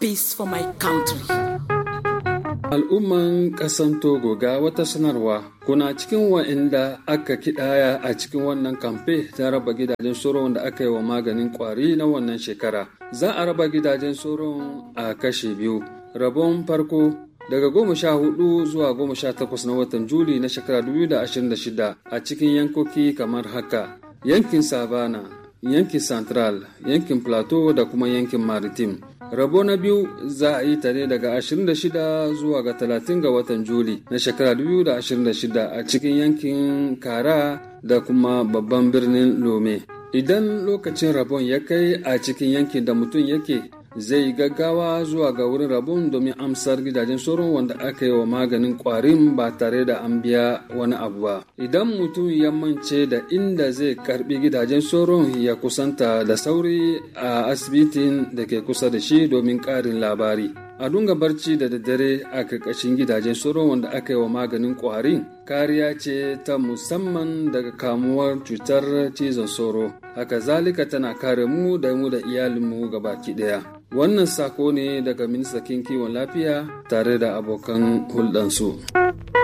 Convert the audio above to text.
peace for my country. Al'umman ƙasan Togo ga wata sanarwa kuna cikin wa'inda aka kidaya a cikin wannan kamfe ta raba gidajen soron da aka yi wa maganin kwari na wannan shekara. Za a raba gidajen soron a kashe biyu. Rabon farko daga 14 zuwa 18 na watan Juli na shekara 2026 a cikin yankoki kamar haka: yankin Savana, yankin Central, yankin Plateau da kuma yankin Maritime. Rabo na biyu za a yi ta ne daga 26 zuwa ga 30 ga watan Juli na shekara 2026 a cikin yankin Kara da kuma babban birnin Lome. Idan lokacin rabon ya kai a cikin yankin da mutum yake, zai gaggawa zuwa ga wurin rabon domin amsar gidajen sauron wanda aka yi wa maganin kwarin ba tare da an biya wani abu ba. Idan mutum ya mance da inda zai karbi gidajen sauron, ya kusanta da sauri a asibitin da ke kusa da shi domin karin labari. A dunga barci da daddare a karkashin gidajen sauron wanda aka yi wa maganin kwarin kariya ce ta musamman daga kamuwar cutar cizon sauro. Haka zalika tana kare mu da iyalinmu gabaki daya. Wannan sako ne daga ministan kiwon lafiya tare da abokan hulɗansu.